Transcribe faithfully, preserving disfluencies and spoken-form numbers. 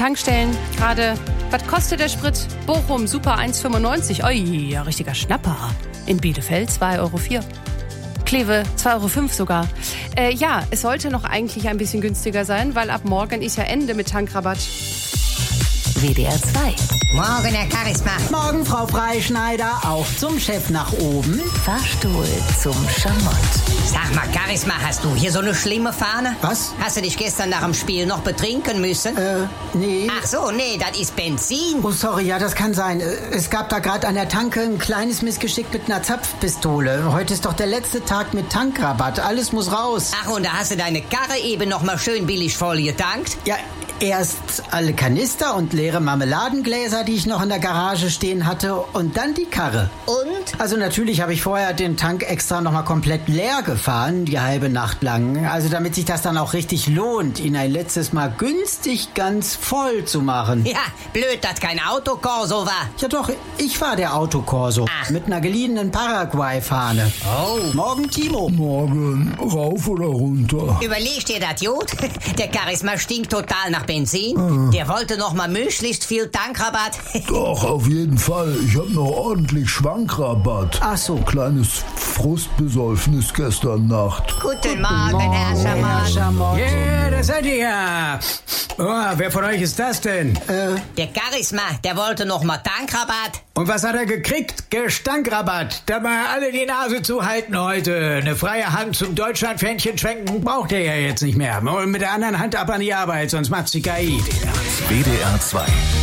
Tankstellen gerade, was kostet der Sprit? Bochum, super eins Komma fünfundneunzig. Oi, ja, richtiger Schnapper. In Bielefeld zwei Euro vier. Kleve zwei Euro fünf sogar. Äh, ja, es sollte noch eigentlich ein bisschen günstiger sein, weil ab morgen ist ja Ende mit Tankrabatt. W D R zwei. Morgen, Herr Charisma. Morgen, Frau Freischneider. Auf zum Chef nach oben. Fahrstuhl zum Schamott. Sag mal, Charisma, hast du hier so eine schlimme Fahne? Was? Hast du dich gestern nach dem Spiel noch betrinken müssen? Äh, nee. Ach so, nee, das ist Benzin. Oh, sorry, ja, das kann sein. Es gab da gerade an der Tanke ein kleines Missgeschick mit einer Zapfpistole. Heute ist doch der letzte Tag mit Tankrabatt. Alles muss raus. Ach, und da hast du deine Karre eben noch mal schön billig voll getankt? Ja, erst alle Kanister und leere Marmeladengläser, die ich noch in der Garage stehen hatte, und dann die Karre. Und? Also natürlich habe ich vorher den Tank extra noch mal komplett leer gefahren, die halbe Nacht lang. Also damit sich das dann auch richtig lohnt, ihn ein letztes Mal günstig ganz voll zu machen. Ja, blöd, dass kein Autokorso war. Ja doch, ich war der Autokorso. Ach. Mit einer geliehenen Paraguay-Fahne. Oh. Morgen, Timo. Morgen, rauf oder runter? Überleg dir das, Jod? Der Charisma stinkt total nach Benzin. Ah. Der wollte noch mal möglichst viel Tankrabatt. Doch, auf jeden Fall. Ich hab noch ordentlich Schwankrabatt. Ach so. Kleines Frustbesäufnis gestern Nacht. Guten Morgen, Herr Schamott. Schamott. Yeah, da seid ihr ja. Oh, wer von euch ist das denn? Äh, Der Charisma, der wollte noch mal Tankrabatt. Und was hat er gekriegt? Gestankrabatt. Da mal alle die Nase zuhalten heute. Eine freie Hand zum Deutschlandfähnchen schwenken braucht er ja jetzt nicht mehr. Und mit der anderen Hand ab an die Arbeit, sonst macht's die K I. W D R zwei.